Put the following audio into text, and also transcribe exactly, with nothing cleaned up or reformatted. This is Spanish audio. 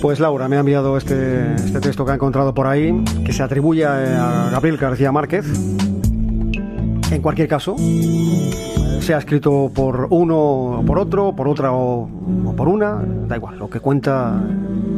Pues Laura me ha enviado este, este texto que ha encontrado por ahí, que se atribuye a Gabriel García Márquez. En cualquier caso, sea escrito por uno o por otro, por otra o, o por una, da igual, lo que cuenta